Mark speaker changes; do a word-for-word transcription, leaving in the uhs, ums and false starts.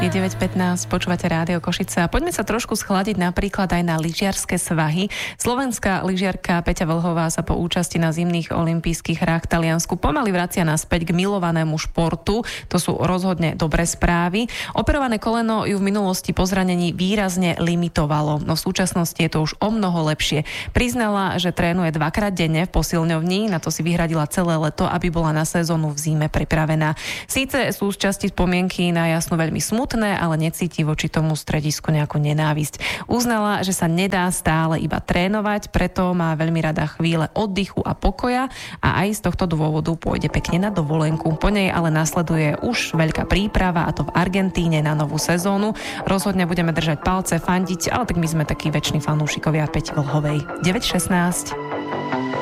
Speaker 1: Je deväť pätnásť, počúvate Rádio Košice a poďme sa trošku schladiť napríklad aj na lyžiarske svahy. Slovenská lyžiarka Peťa Vlhová sa po účasti na zimných olympijských hrách v Taliansku pomaly vracia naspäť k milovanému športu. To sú rozhodne dobré správy. Operované koleno ju v minulosti po zranení výrazne limitovalo, no v súčasnosti je to už o mnoho lepšie. Priznala, že trénuje dvakrát denne v posilňovni, na to si vyhradila celé leto, aby bola na sezónu v zime pripravená. Síce sú z časti spomienky na Jasnu veľmi smutné, ale necíti voči tomu stredisku nejakú nenávisť. Uznala, že sa nedá stále iba trénovať, preto má veľmi rada chvíle oddychu a pokoja a aj z tohto dôvodu pôjde pekne na dovolenku. Po nej ale nasleduje už veľká príprava, a to v Argentíne na novú sezónu. Rozhodne budeme držať palce, fandiť, ale tak my sme takí väčší fanúšikovia Peti Vlhovej. deväť šestnásť.